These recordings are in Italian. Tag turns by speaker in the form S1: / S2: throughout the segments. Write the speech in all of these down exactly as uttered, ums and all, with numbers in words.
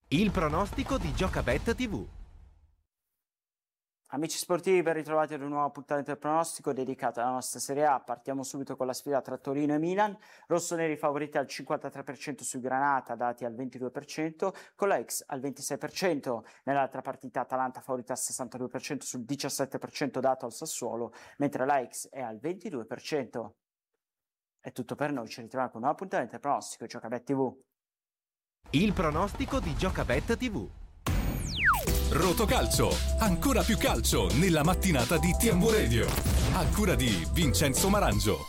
S1: Il pronostico di Giocabet tivù.
S2: Amici sportivi, ben ritrovati ad un nuovo appuntamento del pronostico dedicato alla nostra Serie A. Partiamo subito con la sfida tra Torino e Milan. Rossoneri favoriti al cinquantatré per cento su Granata, dati al ventidue per cento, con la X al ventisei per cento. Nell'altra partita Atalanta favorita al sessantadue per cento sul diciassette per cento dato al Sassuolo, mentre la X è al ventidue per cento. È tutto per noi, ci ritroviamo con un nuovo appuntamento del pronostico Giocabet tivù.
S1: Il pronostico di Giocabet tivù.
S3: Rotocalcio, ancora più calcio nella mattinata di T M W Radio, a cura di Vincenzo Marangio.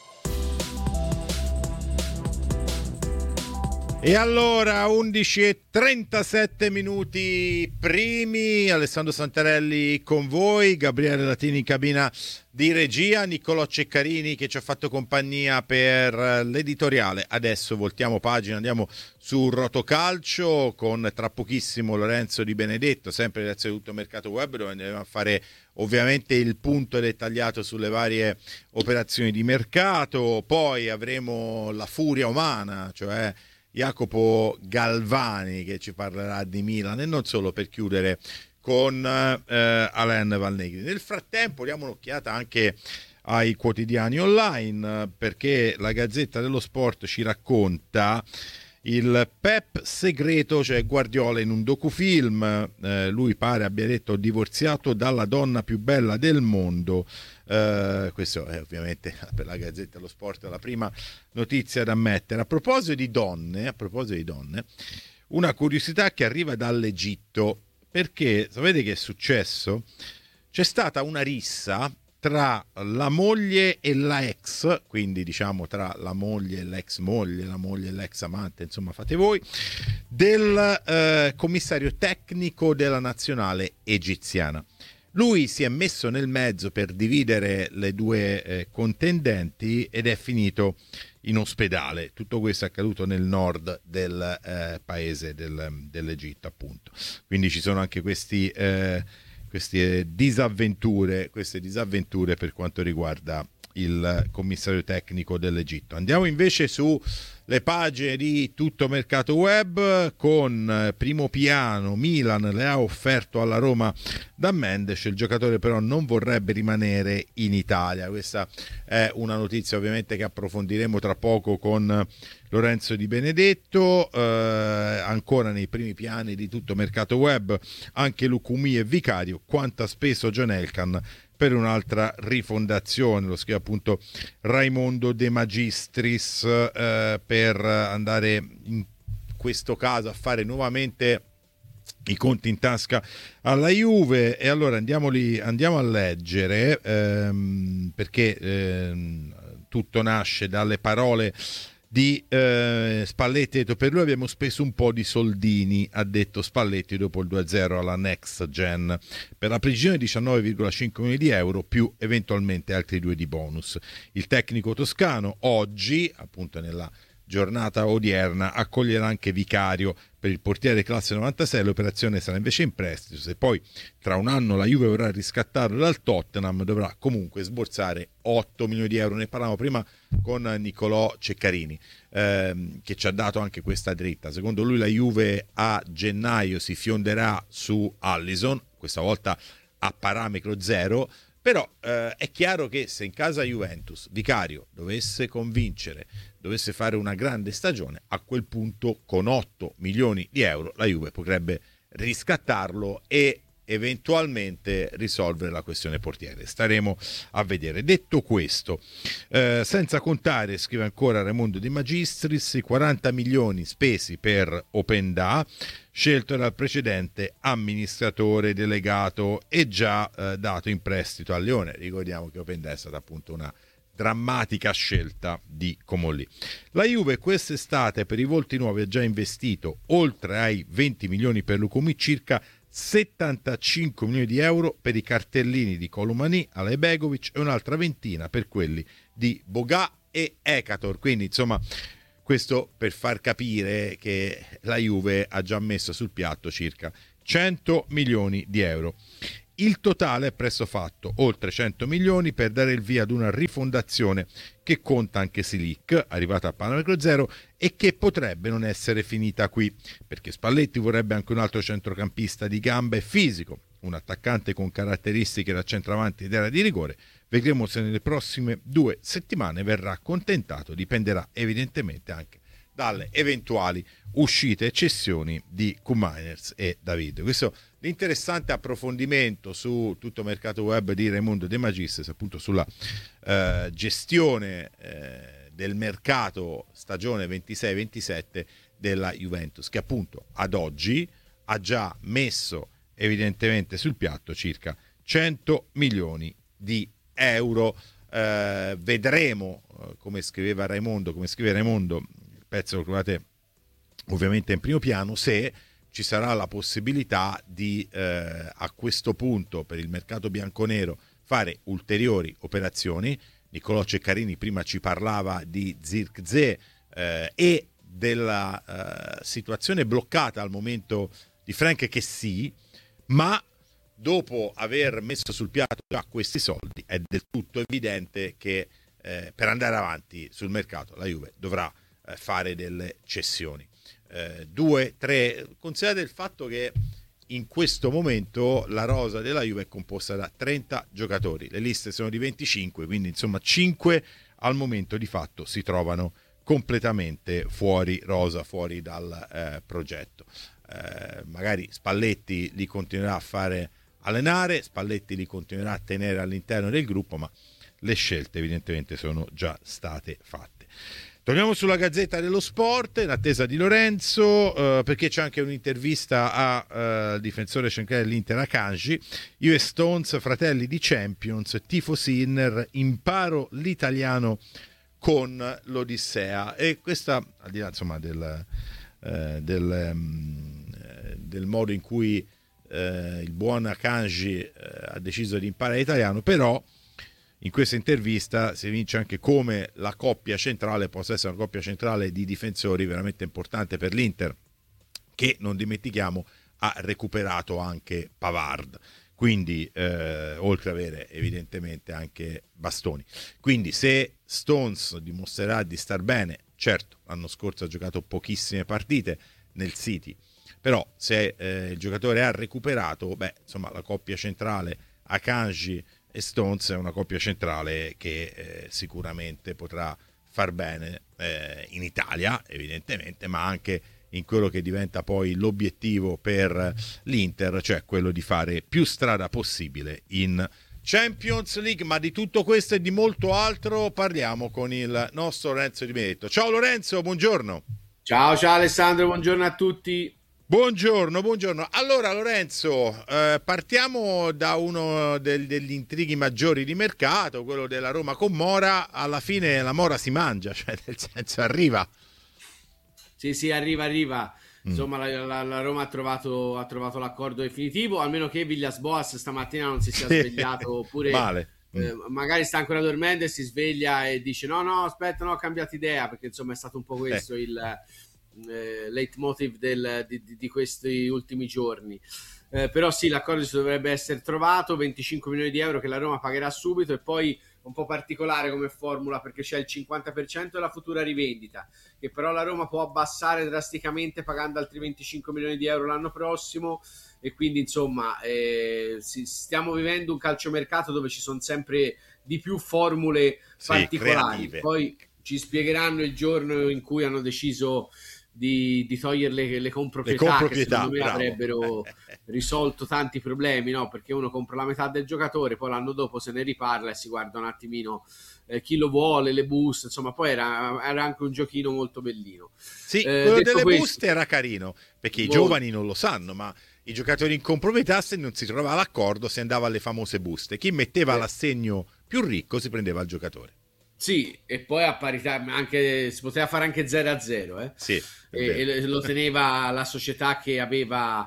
S4: E allora undici e trentasette minuti primi, Alessandro Santarelli con voi, Gabriele Latini in cabina di regia, Niccolò Ceccarini che ci ha fatto compagnia per l'editoriale. Adesso voltiamo pagina, andiamo su Rotocalcio con tra pochissimo Lorenzo Di Benedetto, sempre grazie a tutto Mercato Web, dove andiamo a fare ovviamente il punto dettagliato sulle varie operazioni di mercato. Poi avremo la furia umana, cioè Jacopo Galvani, che ci parlerà di Milan e non solo, per chiudere con eh, Alain Valnegri. Nel frattempo diamo un'occhiata anche ai quotidiani online, perché la Gazzetta dello Sport ci racconta il Pep segreto, cioè Guardiola in un docufilm. Eh, lui pare abbia detto: ho divorziato dalla donna più bella del mondo. Eh, questo è ovviamente per la Gazzetta dello Sport la prima notizia da mettere. A proposito di donne, a proposito di donne, una curiosità che arriva dall'Egitto, perché sapete che è successo? C'è stata una rissa tra la moglie e la ex, quindi diciamo tra la moglie e l'ex moglie, la moglie e l'ex amante, insomma fate voi, del eh, commissario tecnico della nazionale egiziana. Lui si è messo nel mezzo per dividere le due eh, contendenti ed è finito in ospedale. Tutto questo è accaduto nel nord del eh, paese del, dell'Egitto, appunto. Quindi ci sono anche questi... Eh, queste disavventure, queste disavventure per quanto riguarda il commissario tecnico dell'Egitto. Andiamo invece sulle pagine di Tutto Mercato Web con primo piano. Milan le ha offerto alla Roma da Mendes, il giocatore però non vorrebbe rimanere in Italia. Questa è una notizia ovviamente che approfondiremo tra poco con Lorenzo Di Benedetto. Eh, ancora nei primi piani di Tutto Mercato Web anche Lucumi e Vicario, quanto ha speso John Elkann per un'altra rifondazione, lo scrive appunto Raimondo De Magistris, eh, per andare in questo caso a fare nuovamente i conti in tasca alla Juve. E allora andiamoli, andiamo a leggere, ehm, perché ehm, tutto nasce dalle parole di eh, Spalletti. Ha detto: per lui abbiamo speso un po' di soldini, ha detto Spalletti dopo il due a zero alla Next Gen. Per la precisione diciannove virgola cinque milioni di euro più eventualmente altri due di bonus. Il tecnico toscano oggi, appunto nella giornata odierna, accoglierà anche Vicario per il portiere classe novantasei. L'operazione sarà invece in prestito. Se poi tra un anno la Juve vorrà riscattarlo dal Tottenham, dovrà comunque sborsare otto milioni di euro. Ne parlavamo prima con Niccolò Ceccarini, ehm, che ci ha dato anche questa dritta. Secondo lui la Juve a gennaio si fionderà su Alisson, questa volta a parametro zero. Però eh, è chiaro che se in casa Juventus Vicario dovesse convincere, dovesse fare una grande stagione, a quel punto con otto milioni di euro la Juve potrebbe riscattarlo e eventualmente risolvere la questione portiere. Staremo a vedere. Detto questo, eh, senza contare, scrive ancora Raimondo Di Magistris, i quaranta milioni spesi per Openda, scelto dal precedente amministratore delegato e già eh, dato in prestito al Lione. Ricordiamo che Openda è stata appunto una drammatica scelta di Comolli. La Juve quest'estate per i volti nuovi ha già investito, oltre ai venti milioni per Lucumi, circa settantacinque milioni di euro per i cartellini di Colomani, Alejbegovic e un'altra ventina per quelli di Bogà e Ekator. Quindi insomma, questo per far capire che la Juve ha già messo sul piatto circa cento milioni di euro. Il totale è presto fatto, oltre cento milioni per dare il via ad una rifondazione che conta anche Silic, arrivata a parametro zero, e che potrebbe non essere finita qui, perché Spalletti vorrebbe anche un altro centrocampista di gamba e fisico, un attaccante con caratteristiche da centravanti ed era di rigore. Vedremo se nelle prossime due settimane verrà accontentato, dipenderà evidentemente anche dalle eventuali uscite e cessioni di Koopmeiners e David. Questo è l'interessante approfondimento su tutto mercato web di Raimondo De Magistris, appunto sulla eh, gestione eh, del mercato stagione ventisei ventisette della Juventus, che appunto ad oggi ha già messo evidentemente sul piatto circa cento milioni di euro. Eh, vedremo, eh, come scriveva Raimondo, come scrive Raimondo, pezzo lo trovate ovviamente in primo piano, se ci sarà la possibilità di eh, a questo punto per il mercato bianconero fare ulteriori operazioni. Niccolò Ceccarini prima ci parlava di Zirkzee eh, e della eh, situazione bloccata al momento di Frank Kessie, ma dopo aver messo sul piatto già questi soldi è del tutto evidente che eh, per andare avanti sul mercato la Juve dovrà fare delle cessioni. Eh, due, tre, considerate il fatto che in questo momento la rosa della Juve è composta da trenta giocatori, le liste sono di venticinque, quindi insomma cinque al momento di fatto si trovano completamente fuori rosa, fuori dal eh, progetto. Eh, magari Spalletti li continuerà a fare allenare, Spalletti li continuerà a tenere all'interno del gruppo, ma le scelte evidentemente sono già state fatte. Torniamo sulla Gazzetta dello Sport in attesa di Lorenzo, eh, perché c'è anche un'intervista al eh, difensore centrale dell'Inter Akanji. Io e Stones, fratelli di Champions, tifo Sinner, imparo l'italiano con l'Odissea. E questa, al di là insomma del, eh, del, um, del modo in cui eh, il buon Akanji eh, ha deciso di imparare italiano, però in questa intervista si evince anche come la coppia centrale possa essere una coppia centrale di difensori veramente importante per l'Inter, che non dimentichiamo ha recuperato anche Pavard, quindi eh, oltre ad avere evidentemente anche Bastoni. Quindi se Stones dimostrerà di star bene, certo l'anno scorso ha giocato pochissime partite nel City, però se eh, il giocatore ha recuperato, beh insomma la coppia centrale Akanji e Stones è una coppia centrale che eh, sicuramente potrà far bene eh, in Italia evidentemente, ma anche in quello che diventa poi l'obiettivo per l'Inter, cioè quello di fare più strada possibile in Champions League. Ma di tutto questo e di molto altro parliamo con il nostro Lorenzo Di Benedetto. Ciao Lorenzo, buongiorno.
S5: Ciao ciao Alessandro, buongiorno a tutti.
S4: Buongiorno, buongiorno. Allora Lorenzo, eh, partiamo da uno del, degli intrighi maggiori di mercato, quello della Roma con Mora. Alla fine la Mora si mangia, cioè nel senso arriva.
S5: Sì, sì, arriva, arriva. Mm. Insomma, la, la, la Roma ha trovato, ha trovato l'accordo definitivo, almeno che Villas-Boas stamattina non si sia svegliato, oppure
S4: male. Mm.
S5: Eh, magari sta ancora dormendo e si sveglia e dice no, no, aspetta, no, ho cambiato idea, perché insomma è stato un po' questo eh. il... Eh, leitmotiv del, di, di questi ultimi giorni, eh, però sì, l'accordo si dovrebbe essere trovato, venticinque milioni di euro che la Roma pagherà subito, e poi un po' particolare come formula perché c'è il cinquanta per cento della futura rivendita che però la Roma può abbassare drasticamente pagando altri venticinque milioni di euro l'anno prossimo, e quindi insomma eh, si, stiamo vivendo un calciomercato dove ci sono sempre di più formule sì, particolari creative. Poi ci spiegheranno il giorno in cui hanno deciso Di, di togliere le, le comproprietà,
S4: le comproprietà
S5: che secondo me
S4: bravo.
S5: avrebbero risolto tanti problemi, no? Perché uno compra la metà del giocatore, poi l'anno dopo se ne riparla e si guarda un attimino eh, chi lo vuole, le buste, insomma poi era, era anche un giochino molto bellino.
S4: Sì,
S5: eh,
S4: quello delle
S5: questo,
S4: buste era carino, perché i
S5: molto.
S4: giovani non lo sanno, ma i giocatori in comproprietà, se non si trovava l'accordo, si andava alle famose buste. Chi metteva eh. l'assegno più ricco si prendeva il giocatore.
S5: Sì, e poi a parità anche, si poteva fare anche zero a zero, eh?
S4: Sì,
S5: e, e lo teneva la società che aveva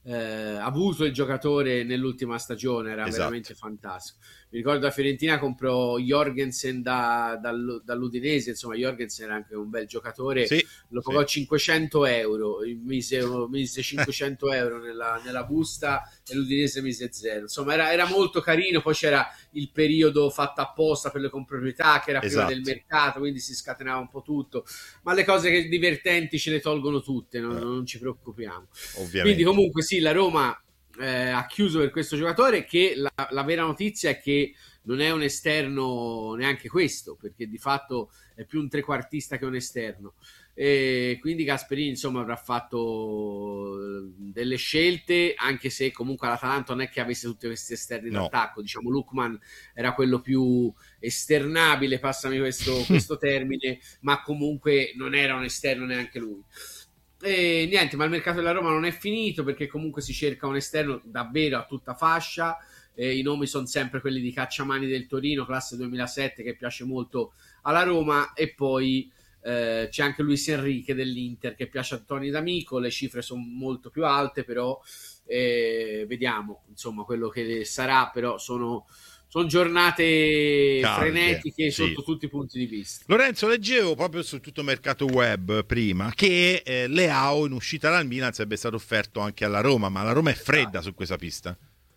S5: eh, avuto il giocatore nell'ultima stagione, era
S4: esatto.
S5: veramente fantastico. Mi ricordo la Fiorentina comprò Jorgensen da, dal, dall'Udinese, insomma Jorgensen era anche un bel giocatore,
S4: sì,
S5: lo pagò
S4: sì.
S5: cinquecento euro, mise, mise cinquecento euro nella, nella busta e l'Udinese mise zero, insomma era, era molto carino. Poi c'era il periodo fatto apposta per le comproprietà che era prima
S4: esatto.
S5: del mercato, quindi si scatenava un po' tutto, ma le cose che divertenti ce le tolgono tutte, non,
S4: eh.
S5: non ci preoccupiamo.
S4: Ovviamente.
S5: Quindi comunque sì, la Roma Eh, ha chiuso per questo giocatore, che la, la vera notizia è che non è un esterno neanche questo, perché di fatto è più un trequartista che un esterno, e quindi Gasperini insomma avrà fatto delle scelte, anche se comunque l'Atalanta non è che avesse tutti questi esterni
S4: no.
S5: d'attacco, diciamo Lookman era quello più esternabile, passami questo, questo termine, ma comunque non era un esterno neanche lui. E niente, ma il mercato della Roma non è finito, perché comunque si cerca un esterno davvero a tutta fascia. Eh, i nomi sono sempre quelli di Cacciamani del Torino, classe duemilasette, che piace molto alla Roma, e poi eh, c'è anche Luis Enrique dell'Inter che piace a Toni D'Amico. Le cifre sono molto più alte, però eh, vediamo insomma quello che sarà, però sono sono giornate
S4: calde,
S5: frenetiche
S4: sì.
S5: sotto tutti i punti di vista.
S4: Lorenzo, leggevo proprio su tutto mercato web prima che eh, Leao in uscita dal Milan sarebbe stato offerto anche alla Roma, ma la Roma è fredda su questa pista.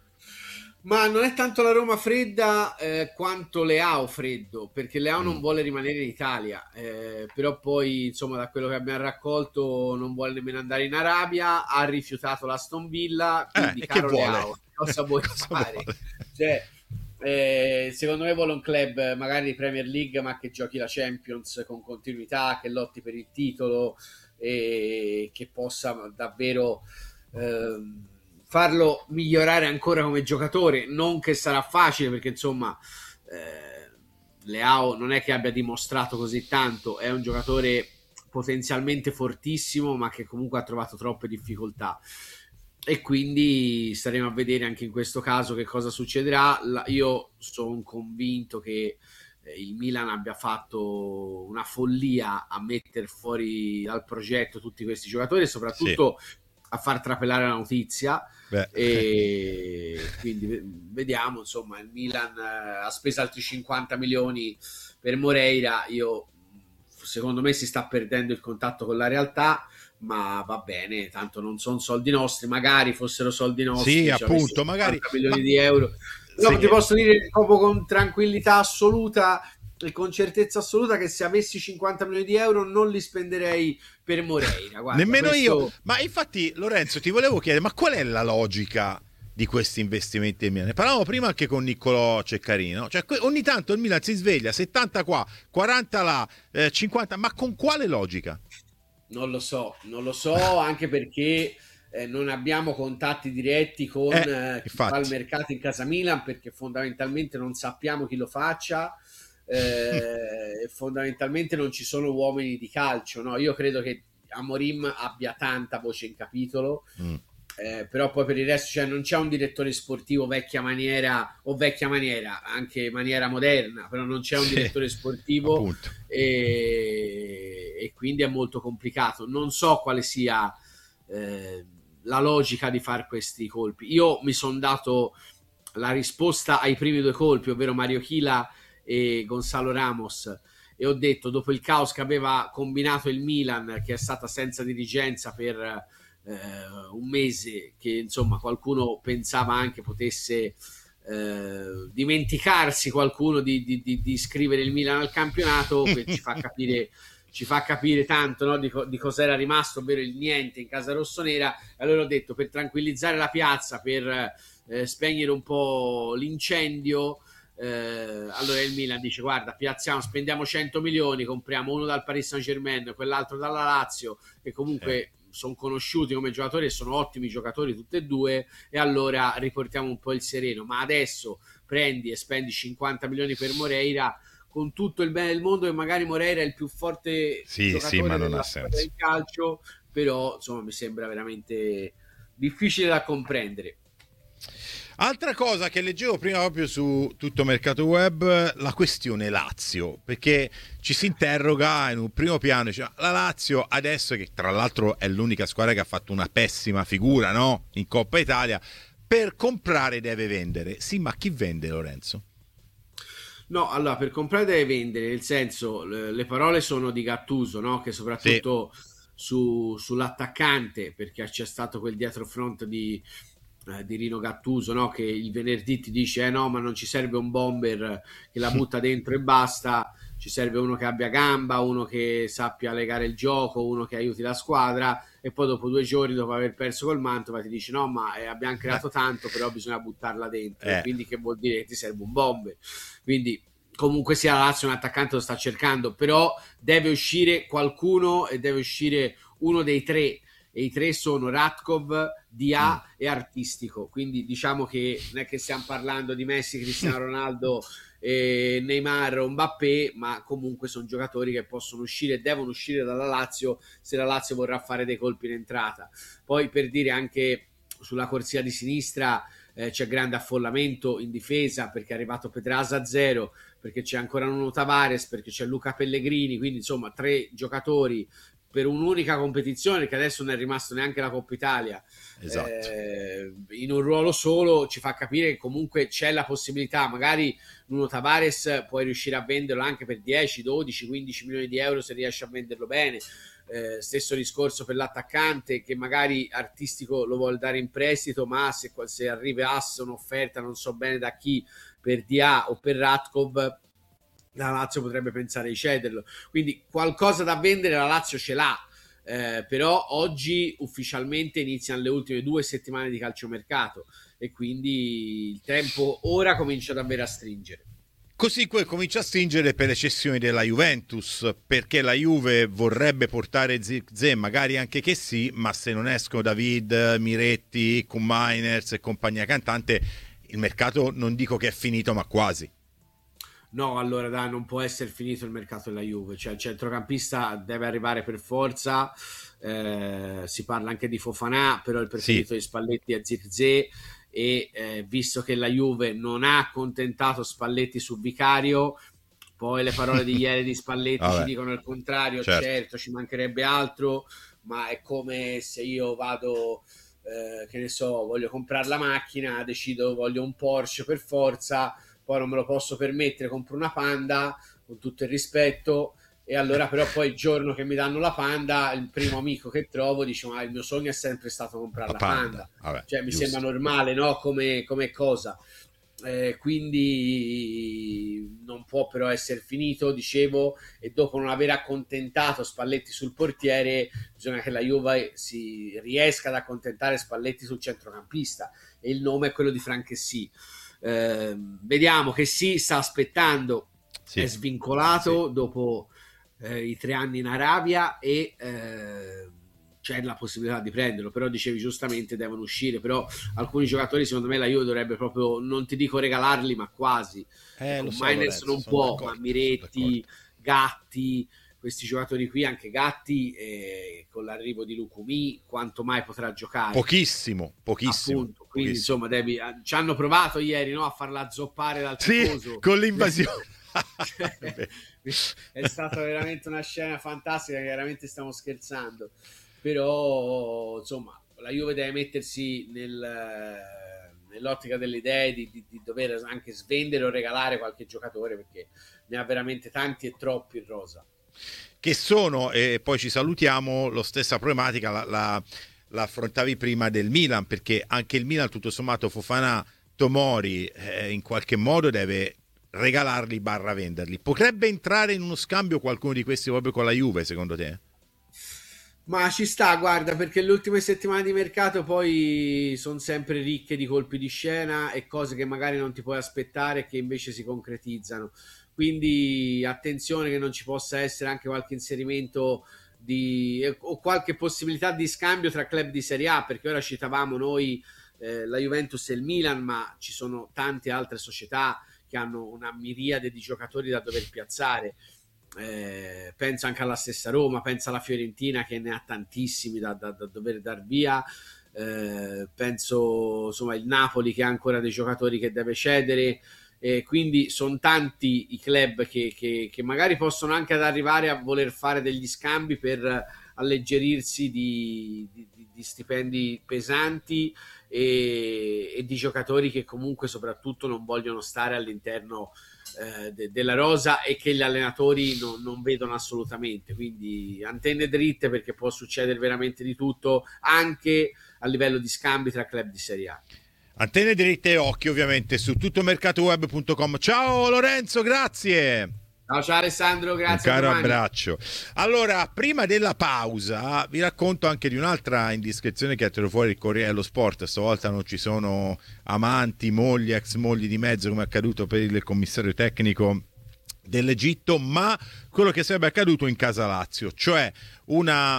S5: Ma non è tanto la Roma fredda eh, quanto Leao freddo, perché Leao mm. non vuole rimanere in Italia, eh, però poi insomma da quello che abbiamo raccolto non vuole nemmeno andare in Arabia, ha rifiutato l'Aston Villa, quindi
S4: eh,
S5: caro
S4: che vuole?
S5: Leao, cosa vuoi
S4: cosa
S5: fare?
S4: Vuole?
S5: Cioè, eh, secondo me vuole un club magari di Premier League, ma che giochi la Champions con continuità, che lotti per il titolo e che possa davvero ehm, farlo migliorare ancora come giocatore. Non che sarà facile, perché insomma eh, Leao non è che abbia dimostrato così tanto, è un giocatore potenzialmente fortissimo, ma che comunque ha trovato troppe difficoltà, e quindi staremo a vedere anche in questo caso che cosa succederà. Io sono convinto che il Milan abbia fatto una follia a mettere fuori dal progetto tutti questi giocatori, e soprattutto sì. a far trapelare la notizia. Beh. E quindi vediamo, insomma, il Milan ha speso altri cinquanta milioni per Moreira. Io secondo me si sta perdendo il contatto con la realtà, ma va bene, tanto non sono soldi nostri, magari fossero soldi nostri,
S4: sì, appunto, magari
S5: milioni
S4: ma...
S5: di euro. Però sì, ti posso dire proprio con tranquillità assoluta e con certezza assoluta che se avessi cinquanta milioni di euro non li spenderei per Moreira. Guarda,
S4: nemmeno
S5: questo...
S4: io. Ma infatti, Lorenzo, ti volevo chiedere, ma qual è la logica di questi investimenti del Milan? Ne parlavamo prima anche con Niccolò Ceccarini, no? Cioè, ogni tanto il Milan si sveglia, settanta qua, quaranta là, eh, cinquanta, ma con quale logica?
S5: Non lo so, non lo so, anche perché eh, non abbiamo contatti diretti con
S4: eh,
S5: eh, chi fa il mercato in casa Milan, perché fondamentalmente non sappiamo chi lo faccia, eh, fondamentalmente non ci sono uomini di calcio, no? Io credo che Amorim abbia tanta voce in capitolo, mm. eh, però poi per il resto, cioè, non c'è un direttore sportivo vecchia maniera, o vecchia maniera, anche maniera moderna, però non c'è un sì, direttore sportivo e, e quindi è molto complicato. Non so quale sia eh, la logica di fare questi colpi. Io mi sono dato la risposta ai primi due colpi, ovvero Mario Chila e Gonzalo Ramos, e ho detto, dopo il caos che aveva combinato il Milan, che è stata senza dirigenza per eh, un mese, che insomma qualcuno pensava anche potesse eh, dimenticarsi qualcuno di, di, di, di iscrivere il Milan al campionato, che ci fa capire ci fa capire tanto, no, di, co- di cosa era rimasto, ovvero il niente in casa rossonera. E allora ho detto, per tranquillizzare la piazza, per eh, spegnere un po' l'incendio, Eh, allora il Milan dice, guarda, piazziamo, spendiamo cento milioni, compriamo uno dal Paris Saint-Germain, quell'altro dalla Lazio, che comunque eh. sono conosciuti come giocatori e sono ottimi giocatori tutti e due, e allora riportiamo un po' il sereno. Ma adesso prendi e spendi cinquanta milioni per Moreira, con tutto il bene del mondo, e magari Moreira è il più forte
S4: sì,
S5: giocatore
S4: sì, ma non
S5: della
S4: ha
S5: storia
S4: senso.
S5: del calcio, però insomma mi sembra veramente difficile da comprendere.
S4: Altra cosa che leggevo prima proprio su Tutto Mercato Web, la questione Lazio, perché ci si interroga in un primo piano, cioè, la Lazio adesso, che tra l'altro è l'unica squadra che ha fatto una pessima figura, no? In Coppa Italia, per comprare deve vendere. Sì, ma chi vende, Lorenzo?
S5: No, allora, per comprare deve vendere, nel senso, le, le parole sono di Gattuso, no? Che soprattutto sì. su, sull'attaccante, perché c'è stato quel dietrofront di... di Rino Gattuso, no? Che il venerdì ti dice eh no, ma non ci serve un bomber che la butta dentro e basta, ci serve uno che abbia gamba, uno che sappia legare il gioco, uno che aiuti la squadra, e poi dopo due giorni, dopo aver perso col Mantova, ti dice no, ma eh, abbiamo creato tanto, però bisogna buttarla dentro, eh. Quindi che vuol dire che ti serve un bomber. Quindi comunque sia, la Lazio un attaccante lo sta cercando, però deve uscire qualcuno e deve uscire uno dei tre, e i tre sono Ratkov, D A mm. e Artistico, quindi diciamo che non è che stiamo parlando di Messi, Cristiano Ronaldo, eh, Neymar o Mbappé, ma comunque sono giocatori che possono uscire e devono uscire dalla Lazio se la Lazio vorrà fare dei colpi in entrata. Poi, per dire, anche sulla corsia di sinistra eh, c'è grande affollamento in difesa, perché è arrivato Pedraza a zero, perché c'è ancora Nuno Tavares, perché c'è Luca Pellegrini, quindi insomma tre giocatori per un'unica competizione, che adesso non è rimasto neanche la Coppa Italia, esatto. eh, in un ruolo solo, ci fa capire che comunque c'è la possibilità, magari Nuno Tavares puoi riuscire a venderlo anche per dieci, dodici, quindici milioni di euro se riesci a venderlo bene. Eh, stesso discorso per l'attaccante, che magari Artistico lo vuole dare in prestito, ma se, se arrivasse un'offerta, non so bene da chi, per D A o per Ratkov, la Lazio potrebbe pensare di cederlo, quindi qualcosa da vendere la Lazio ce l'ha, eh, però oggi ufficialmente iniziano le ultime due settimane di calciomercato e quindi il tempo ora comincia davvero a stringere.
S4: Così poi comincia a stringere per le cessioni della Juventus, perché la Juve vorrebbe portare Zirkzee, magari anche che sì, ma se non escono David, Miretti, Koop-Meiners e compagnia cantante, il mercato non dico che è finito, ma quasi.
S5: No, allora dai, non può essere finito il mercato della Juve, cioè il centrocampista deve arrivare per forza, eh, si parla anche di Fofana, però il preferito sì. di Spalletti è Zirkzee, e eh, visto che la Juve non ha accontentato Spalletti su Vicario, poi le parole di ieri di Spalletti ci dicono il contrario, certo. certo, ci mancherebbe altro, ma è come se io vado, eh, che ne so, voglio comprare la macchina, decido voglio un Porsche per forza, poi non me lo posso permettere, compro una Panda, con tutto il rispetto, e allora però poi il giorno che mi danno la Panda, il primo amico che trovo dice ma il mio sogno è sempre stato comprare la, la Panda, Panda. Vabbè, cioè mi giusto. Sembra normale, no? Come, come cosa, eh, quindi non può però essere finito, dicevo, e dopo non aver accontentato Spalletti sul portiere bisogna che la Juve si riesca ad accontentare Spalletti sul centrocampista, e il nome è quello di Franchessy. Eh, vediamo che si sta aspettando, sì. è svincolato sì. dopo eh, i tre anni in Arabia, e eh, c'è la possibilità di prenderlo, però dicevi giustamente devono uscire, però alcuni giocatori secondo me la Juve dovrebbe proprio, non ti dico regalarli, ma quasi. eh, ecco, so, Miners non può, ma Miretti, Gatti, questi giocatori qui, anche Gatti, eh, con l'arrivo di Lukumi, quanto mai potrà giocare?
S4: Pochissimo, pochissimo.
S5: Appunto, quindi pochissimo. Insomma, devi, ci hanno provato ieri, no, a farla zoppare dal tifoso.
S4: Sì, con l'invasione.
S5: È stata veramente una scena fantastica, che veramente stiamo scherzando. Però, insomma, la Juve deve mettersi nel... nell'ottica delle idee di, di, di dover anche svendere o regalare qualche giocatore, perché ne ha veramente tanti e troppi in rosa.
S4: Che sono, e poi ci salutiamo, lo stessa problematica la, la, la affrontavi prima del Milan, perché anche il Milan tutto sommato Fofana, Tomori eh, in qualche modo deve regalarli barra venderli. Potrebbe entrare in uno scambio qualcuno di questi proprio con la Juve, secondo te?
S5: Ma ci sta, guarda, perché le ultime settimane di mercato poi sono sempre ricche di colpi di scena e cose che magari non ti puoi aspettare e che invece si concretizzano. Quindi attenzione che non ci possa essere anche qualche inserimento di, o qualche possibilità di scambio tra club di Serie A, perché ora citavamo noi eh, la Juventus e il Milan, ma ci sono tante altre società che hanno una miriade di giocatori da dover piazzare. Eh, penso anche alla stessa Roma, penso alla Fiorentina che ne ha tantissimi da, da, da dover dar via. eh, penso insomma il Napoli che ha ancora dei giocatori che deve cedere, e quindi sono tanti i club che, che, che magari possono anche ad arrivare a voler fare degli scambi per alleggerirsi di, di, di stipendi pesanti e, e di giocatori che comunque soprattutto non vogliono stare all'interno eh, de, della rosa e che gli allenatori non, non vedono assolutamente. Quindi antenne dritte, perché può succedere veramente di tutto anche a livello di scambi tra club di Serie A.
S4: Antenne dritte e occhi ovviamente su tuttomercatoweb punto com. Ciao Lorenzo, grazie.
S5: Ciao, ciao Alessandro, grazie.
S4: Un caro abbraccio. Allora, prima della pausa vi racconto anche di un'altra indiscrezione che ha tirato fuori il Corriere dello Sport. Stavolta non ci sono amanti, mogli, ex mogli di mezzo come è accaduto per il commissario tecnico dell'Egitto, ma quello che sarebbe accaduto in Casa Lazio, cioè una,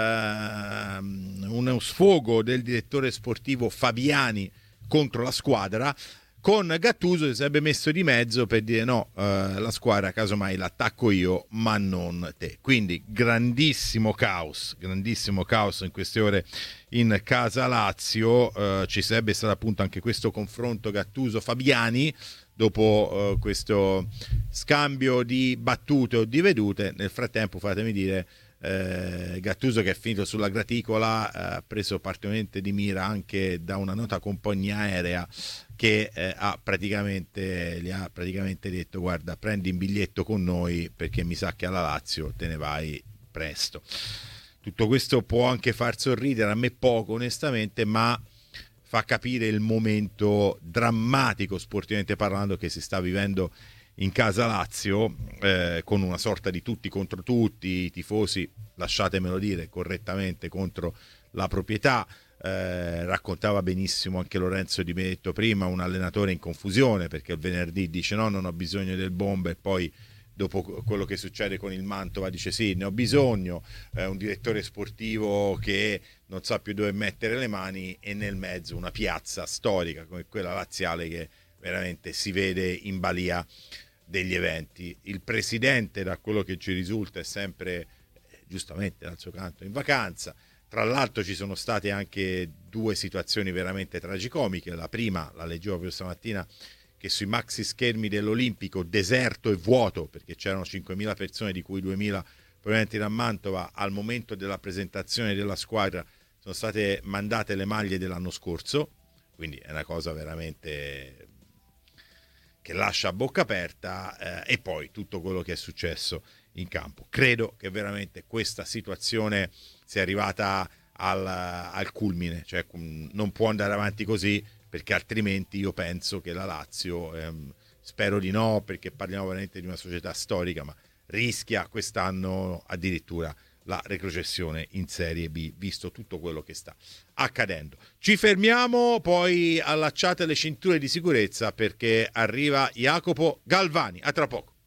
S4: eh, uno sfogo del direttore sportivo Fabiani contro la squadra, con Gattuso che si sarebbe messo di mezzo per dire no, eh, la squadra casomai l'attacco io ma non te. Quindi grandissimo caos, grandissimo caos in queste ore in Casa Lazio. Eh, ci sarebbe stato appunto anche questo confronto Gattuso-Fabiani dopo eh, questo scambio di battute o di vedute. Nel frattempo fatemi dire Eh, Gattuso, che è finito sulla graticola, ha eh, preso particolarmente di mira anche da una nota compagnia aerea che eh, ha praticamente gli ha praticamente detto guarda, prendi un biglietto con noi perché mi sa che alla Lazio te ne vai presto. Tutto questo può anche far sorridere, a me poco onestamente, ma fa capire il momento drammatico sportivamente parlando che si sta vivendo in Casa Lazio, eh, con una sorta di tutti contro tutti, i tifosi, lasciatemelo dire, correttamente contro la proprietà. Eh, raccontava benissimo anche Lorenzo Di Benedetto prima, un allenatore in confusione perché il venerdì dice no, non ho bisogno del bomber, poi dopo quello che succede con il Mantova dice sì, ne ho bisogno, eh, un direttore sportivo che non sa più dove mettere le mani, e nel mezzo una piazza storica come quella laziale che veramente si vede in balia degli eventi. Il presidente, da quello che ci risulta, è sempre eh, giustamente dal suo canto in vacanza. Tra l'altro ci sono state anche due situazioni veramente tragicomiche. La prima, la leggevo proprio stamattina, che sui maxi schermi dell'Olimpico, deserto e vuoto, perché c'erano cinquemila persone, di cui duemila provenienti da Mantova, al momento della presentazione della squadra sono state mandate le maglie dell'anno scorso, quindi è una cosa veramente che lascia a bocca aperta, eh, e poi tutto quello che è successo in campo. Credo che veramente questa situazione sia arrivata al, al culmine, cioè non può andare avanti così, perché altrimenti io penso che la Lazio, ehm, spero di no perché parliamo veramente di una società storica, ma rischia quest'anno addirittura la retrocessione in Serie B, visto tutto quello che sta accadendo. Ci fermiamo, poi allacciate le cinture di sicurezza perché arriva Jacopo Galvani. A tra poco.